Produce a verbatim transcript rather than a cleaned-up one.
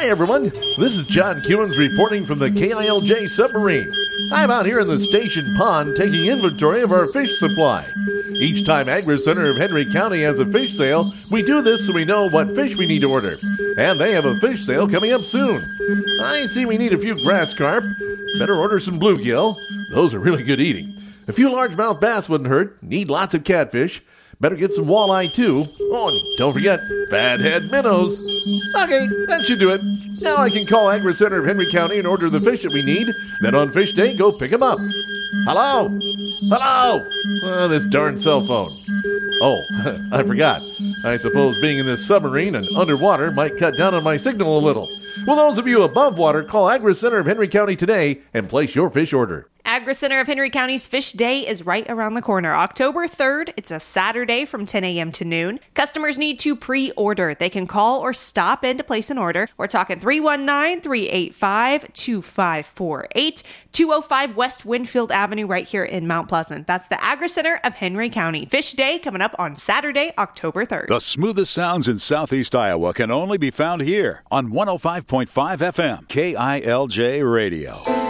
Hi, everyone. This is John Cummins reporting from the K I L J submarine. I'm out here in the station pond taking inventory of our fish supply. Each time Agri-Center of Henry County has a fish sale, we do this so we know what fish we need to order. And they have a fish sale coming up soon. I see we need a few grass carp. Better order some bluegill. Those are really good eating. A few largemouth bass wouldn't hurt. Need lots of catfish. Better get some walleye, too. Oh, and don't forget fathead minnows. Okay, that should do it. Now I can call Agri-Center of Henry County and order the fish that we need. Then on fish day, go pick them up. Hello? Hello? Oh, this darn cell phone. Oh, I forgot. I suppose being in this submarine and underwater might cut down on my signal a little. Well, those of you above water, call Agri-Center of Henry County today and place your fish order. Agri-Center of Henry County's Fish Day is right around the corner. October third, it's a Saturday from ten a.m. to noon. Customers need to pre-order. They can call or stop in to place an order. We're talking three one nine, three eight five, two five four eight, two oh five West Winfield Avenue right here in Mount Pleasant. That's the Agri-Center of Henry County. Fish Day coming up on Saturday, October third. The smoothest sounds in Southeast Iowa can only be found here on one oh five point five F M, K I L J Radio.